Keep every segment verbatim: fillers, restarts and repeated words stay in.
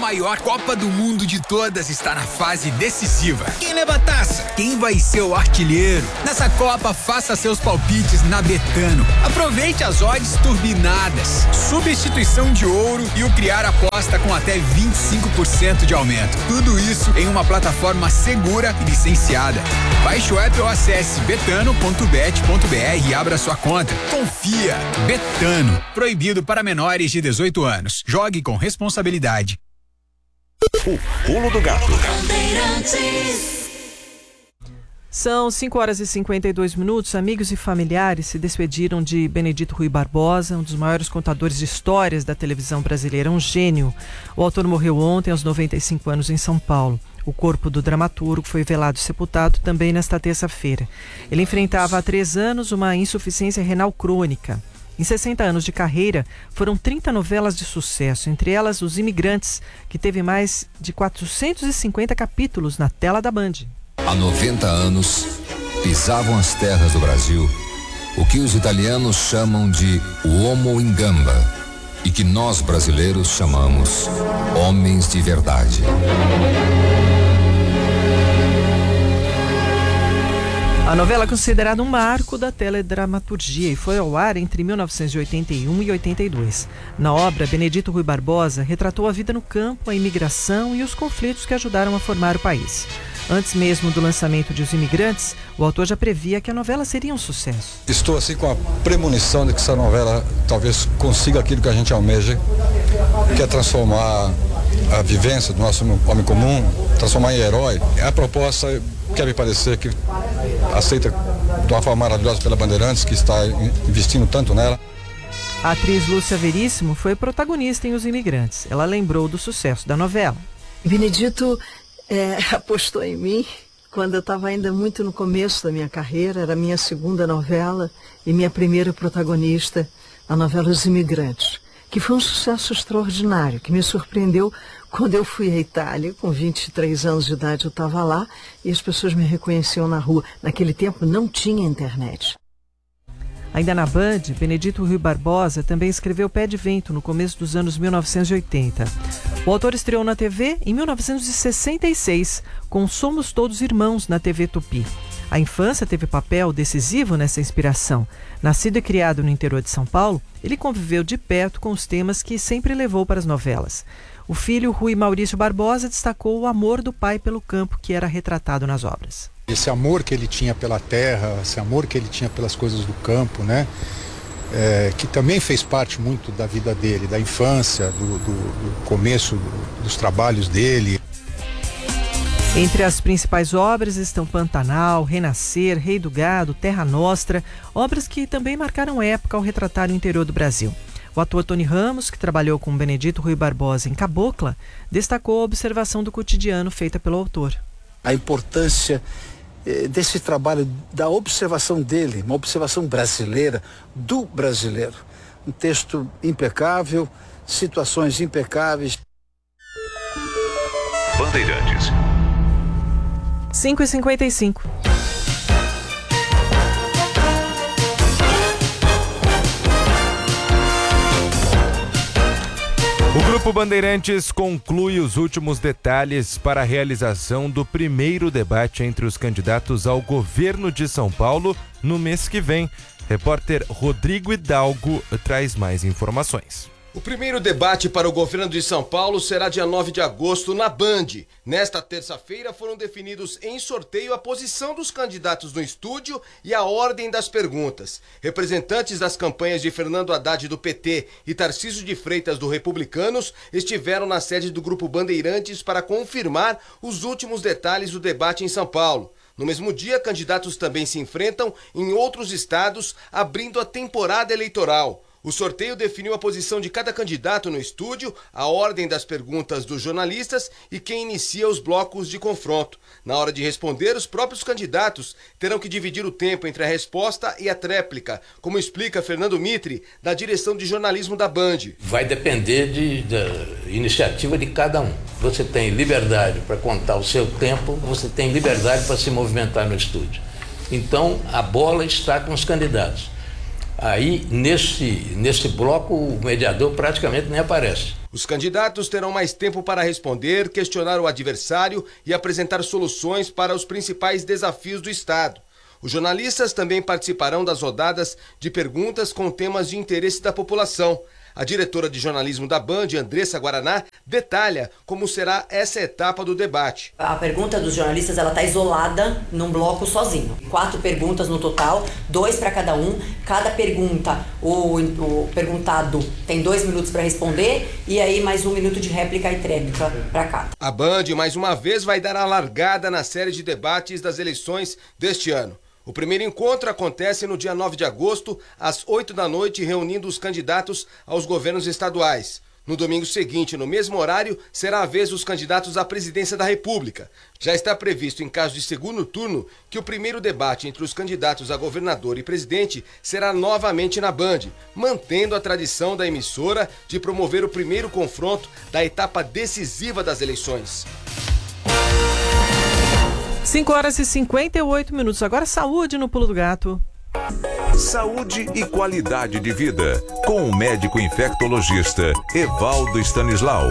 maior Copa do Mundo de todas está na fase decisiva. Quem leva a taça? Quem vai ser o artilheiro? Nessa Copa, faça seus palpites na Betano. Aproveite as odds turbinadas, substituição de ouro e o criar aposta com até vinte e cinco por cento de aumento. Tudo isso em uma plataforma segura e licenciada. Baixe o app ou acesse betano ponto bet ponto br e abra sua conta. Confia. Betano. Proibido para menores de dezoito anos. Jogue com responsabilidade. O pulo do gato. São cinco horas e cinquenta e dois minutos. Amigos e familiares se despediram de Benedito Rui Barbosa, um dos maiores contadores de histórias da televisão brasileira, um gênio. O autor morreu ontem aos noventa e cinco anos em São Paulo. O corpo do dramaturgo foi velado e sepultado também nesta terça-feira. Ele enfrentava há três anos uma insuficiência renal crônica. Em sessenta anos de carreira, foram trinta novelas de sucesso, entre elas Os Imigrantes, que teve mais de quatrocentos e cinquenta capítulos na tela da Band. Há noventa anos, pisavam as terras do Brasil o que os italianos chamam de Uomo in Gamba e que nós brasileiros chamamos Homens de Verdade. A novela é considerada um marco da teledramaturgia e foi ao ar entre mil novecentos e oitenta e um e oitenta e dois. Na obra, Benedito Rui Barbosa retratou a vida no campo, a imigração e os conflitos que ajudaram a formar o país. Antes mesmo do lançamento de Os Imigrantes, o autor já previa que a novela seria um sucesso. Estou assim com a premonição de que essa novela talvez consiga aquilo que a gente almeja, que é transformar a vivência do nosso homem comum, transformar em herói. A proposta quer me parecer que aceita de uma forma maravilhosa pela Bandeirantes, que está investindo tanto nela. A atriz Lúcia Veríssimo foi protagonista em Os Imigrantes. Ela lembrou do sucesso da novela. Benedito é, apostou em mim quando eu estava ainda muito no começo da minha carreira. Era a minha segunda novela e minha primeira protagonista, a novela Os Imigrantes, que foi um sucesso extraordinário, que me surpreendeu quando eu fui à Itália. Com vinte e três anos de idade eu estava lá e as pessoas me reconheciam na rua. Naquele tempo não tinha internet. Ainda na Band, Benedito Rui Barbosa também escreveu Pé de Vento no começo dos anos mil novecentos e oitenta. O autor estreou na T V em mil novecentos e sessenta e seis, com Somos Todos Irmãos na T V Tupi. A infância teve papel decisivo nessa inspiração. Nascido e criado no interior de São Paulo, ele conviveu de perto com os temas que sempre levou para as novelas. O filho Rui Maurício Barbosa destacou o amor do pai pelo campo que era retratado nas obras. Esse amor que ele tinha pela terra, esse amor que ele tinha pelas coisas do campo, né? É, que também fez parte muito da vida dele, da infância, do, do, do começo do, dos trabalhos dele. Entre as principais obras estão Pantanal, Renascer, Rei do Gado, Terra Nostra, obras que também marcaram época ao retratar o interior do Brasil. O ator Tony Ramos, que trabalhou com Benedito Rui Barbosa em Cabocla, destacou a observação do cotidiano feita pelo autor. A importância eh, desse trabalho, da observação dele, uma observação brasileira, do brasileiro. Um texto impecável, situações impecáveis. Bandeirantes. cinco e cinquenta e cinco. O Grupo Bandeirantes conclui os últimos detalhes para a realização do primeiro debate entre os candidatos ao governo de São Paulo no mês que vem. Repórter Rodrigo Hidalgo traz mais informações. O primeiro debate para o governo de São Paulo será dia nove de agosto na Band. Nesta terça-feira foram definidos em sorteio a posição dos candidatos no estúdio e a ordem das perguntas. Representantes das campanhas de Fernando Haddad do P T e Tarcísio de Freitas do Republicanos estiveram na sede do Grupo Bandeirantes para confirmar os últimos detalhes do debate em São Paulo. No mesmo dia, candidatos também se enfrentam em outros estados, abrindo a temporada eleitoral. O sorteio definiu a posição de cada candidato no estúdio, a ordem das perguntas dos jornalistas e quem inicia os blocos de confronto. Na hora de responder, os próprios candidatos terão que dividir o tempo entre a resposta e a tréplica, como explica Fernando Mitre, da direção de jornalismo da Band. Vai depender de, da iniciativa de cada um. Você tem liberdade para contar o seu tempo, você tem liberdade para se movimentar no estúdio. Então, a bola está com os candidatos. Aí, nesse, nesse bloco, o mediador praticamente nem aparece. Os candidatos terão mais tempo para responder, questionar o adversário e apresentar soluções para os principais desafios do Estado. Os jornalistas também participarão das rodadas de perguntas com temas de interesse da população. A diretora de jornalismo da Band, Andressa Guaraná, detalha como será essa etapa do debate. A pergunta dos jornalistas ela está isolada num bloco sozinho. Quatro perguntas no total, dois para cada um. Cada pergunta, o, o perguntado tem dois minutos para responder e aí mais um minuto de réplica e tréplica para cada. A Band, mais uma vez, vai dar a largada na série de debates das eleições deste ano. O primeiro encontro acontece no dia nove de agosto, às oito da noite, reunindo os candidatos aos governos estaduais. No domingo seguinte, no mesmo horário, será a vez dos candidatos à presidência da República. Já está previsto, em caso de segundo turno, que o primeiro debate entre os candidatos a governador e presidente será novamente na Band, mantendo a tradição da emissora de promover o primeiro confronto da etapa decisiva das eleições. cinco horas e cinquenta e oito minutos. Agora saúde no Pulo do Gato. Saúde e qualidade de vida, com o médico infectologista Evaldo Stanislau.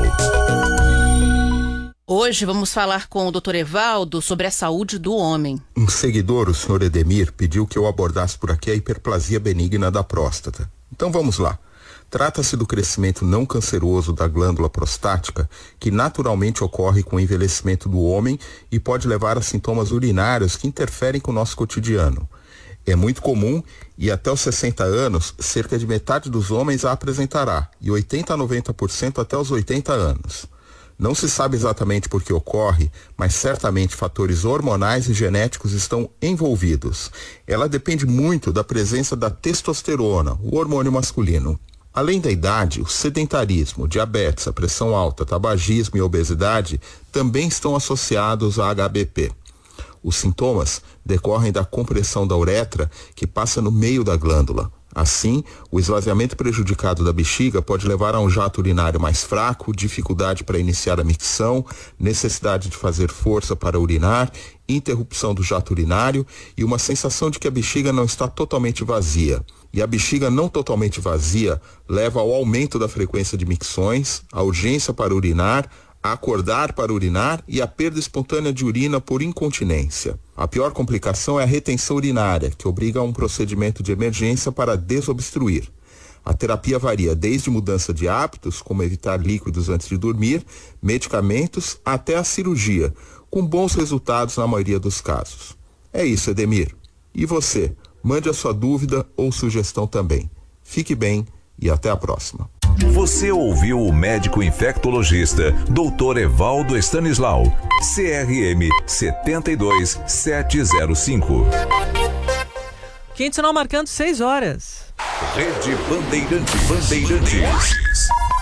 Hoje vamos falar com o doutor Evaldo sobre a saúde do homem. Um seguidor, o senhor Edemir, pediu que eu abordasse por aqui a hiperplasia benigna da próstata. Então vamos lá. Trata-se do crescimento não canceroso da glândula prostática, que naturalmente ocorre com o envelhecimento do homem e pode levar a sintomas urinários que interferem com o nosso cotidiano. É muito comum e até os sessenta anos, cerca de metade dos homens a apresentará, e oitenta a noventa por cento até os oitenta anos. Não se sabe exatamente por que ocorre, mas certamente fatores hormonais e genéticos estão envolvidos. Ela depende muito da presença da testosterona, o hormônio masculino. Além da idade, o sedentarismo, diabetes, a pressão alta, tabagismo e obesidade também estão associados a H B P. Os sintomas decorrem da compressão da uretra que passa no meio da glândula. Assim, o esvaziamento prejudicado da bexiga pode levar a um jato urinário mais fraco, dificuldade para iniciar a micção, necessidade de fazer força para urinar, interrupção do jato urinário e uma sensação de que a bexiga não está totalmente vazia. E a bexiga não totalmente vazia leva ao aumento da frequência de micções, à urgência para urinar, a acordar para urinar e a perda espontânea de urina por incontinência. A pior complicação é a retenção urinária, que obriga a um procedimento de emergência para desobstruir. A terapia varia desde mudança de hábitos, como evitar líquidos antes de dormir, medicamentos, até a cirurgia, com bons resultados na maioria dos casos. É isso, Edemir. E você? Mande a sua dúvida ou sugestão também. Fique bem e até a próxima. Você ouviu o médico infectologista doutor Evaldo Stanislau, C R M sete dois sete zero cinco. Quinto sinal marcando seis horas. Rede Bandeirante Bandeirantes.